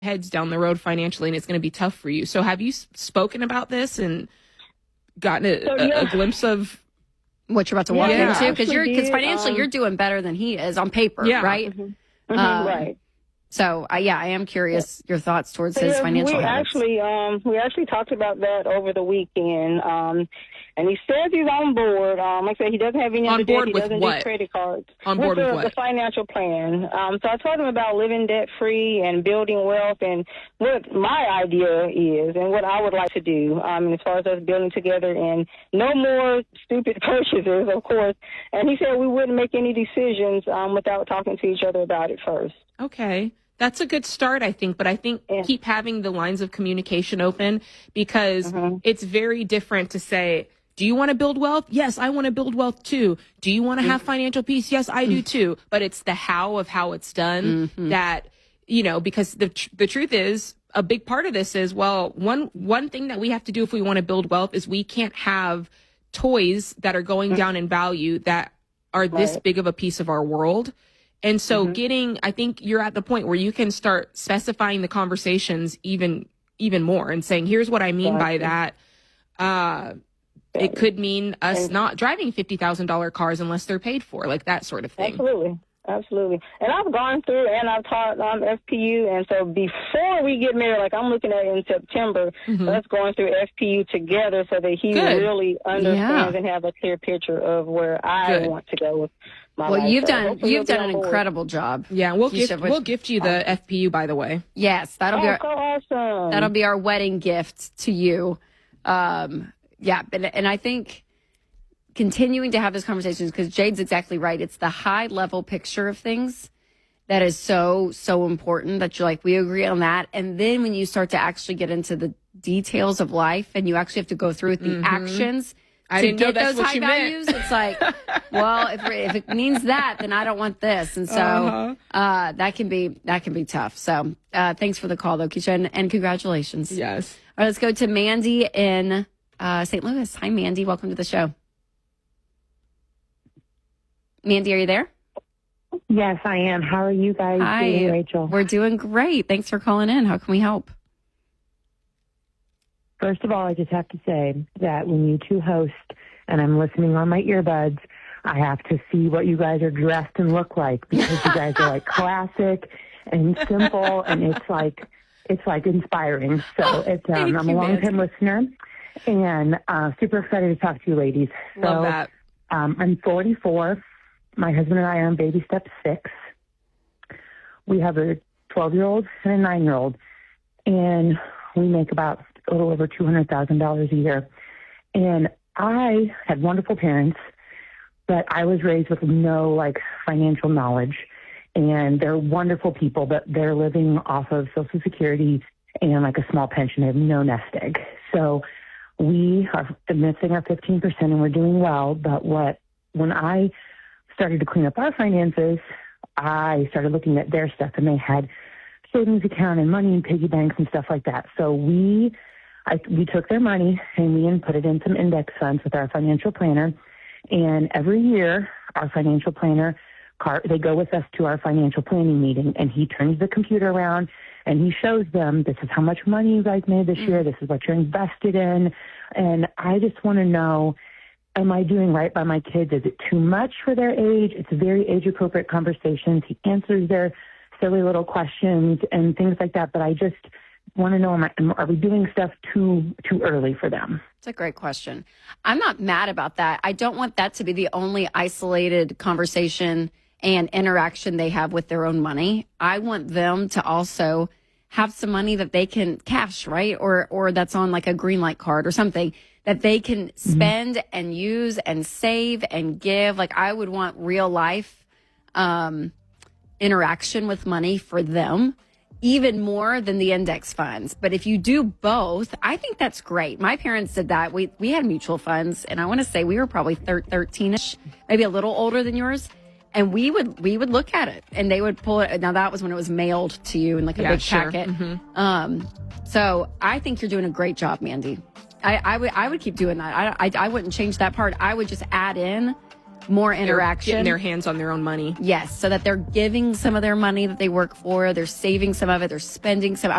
heads down the road financially, and it's going to be tough for you. So have you spoken about this and gotten a glimpse of what you're about to walk into? Because financially, you're you're doing better than he is on paper, right? Mm-hmm. Right. So, I am curious your thoughts towards his financial habits. We actually talked about that over the weekend. And he says he's on board. Like I said, he doesn't have any other debt. He doesn't do credit cards. On board with what? The financial plan. So I told him about living debt-free and building wealth and what my idea is and what I would like to do as far as us building together, and no more stupid purchases, of course. And he said we wouldn't make any decisions without talking to each other about it first. Okay. That's a good start, I think. But I think keep having the lines of communication open, because it's very different to say, do you want to build wealth? Yes, I want to build wealth too. Do you want to have financial peace? Yes, I do too. But it's the how of how it's done that, because the truth is, a big part of this is, well, one thing that we have to do if we want to build wealth is we can't have toys that are going down in value that are this big of a piece of our world. And so I think you're at the point where you can start specifying the conversations even more and saying, here's what I mean by that. It could mean us not driving $50,000 cars unless they're paid for, like that sort of thing. Absolutely. And I've gone through and I've taught FPU. And so before we get married, like I'm looking at in September, us going through FPU together so that he really understands and have a clear picture of where I want to go with my life. You've done an incredible job. Yeah, we'll gift you the FPU, by the way. Yes, that'll be awesome. That'll be our wedding gift to you. And I think continuing to have those conversations, because Jade's exactly right. It's the high level picture of things that is so important that you're like, we agree on that. And then when you start to actually get into the details of life and you actually have to go through with the actions to get those high values, it's like, well, if it means that, then I don't want this. And so that can be tough. So thanks for the call, though, Keisha, and congratulations. Yes. All right, let's go to Mandy in St. Louis. Hi, Mandy. Welcome to the show. Mandy, are you there? Yes, I am. How are you guys doing, Rachel? We're doing great. Thanks for calling in. How can we help? First of all, I just have to say that when you two host and I'm listening on my earbuds, I have to see what you guys are dressed and look like, because you guys are like classic and simple, and it's like inspiring. So I'm a long-time listener and super excited to talk to you ladies. Love that. I'm 44. My husband and I are on baby step 6. We have a 12-year-old and a 9-year-old, and we make about a little over $200,000 a year. And I had wonderful parents, but I was raised with no financial knowledge. And they're wonderful people, but they're living off of Social Security and a small pension. They have no nest egg. So we are missing our 15% and we're doing well. But when I started to clean up our finances, I started looking at their stuff, and they had savings account and money in piggy banks and stuff like that. So we took their money and we put it in some index funds with our financial planner. And every year, our financial planner, they go with us to our financial planning meeting, and he turns the computer around and he shows them, this is how much money you guys made this year. This is what you're invested in. And I just want to know, am I doing right by my kids? Is it too much for their age? It's very age-appropriate conversations. He answers their silly little questions and things like that. But I just want to know, are we doing stuff too early for them? It's a great question. I'm not mad about that. I don't want that to be the only isolated conversation and interaction they have with their own money. I want them to also have some money that they can cash, right? Or that's on a green light card or something that they can spend and use and save and give. I would want real life interaction with money for them, even more than the index funds. But if you do both, I think that's great. My parents did that. We had mutual funds, and I want to say we were probably 13-ish, maybe a little older than yours. And we would look at it, and they would pull it. Now that was when it was mailed to you in a big packet. So I think you're doing a great job, Mandy. I would keep doing that. I wouldn't change that part. I would just add in more interaction. Getting their hands on their own money. Yes, so that they're giving some of their money that they work for. They're saving some of it. They're spending some.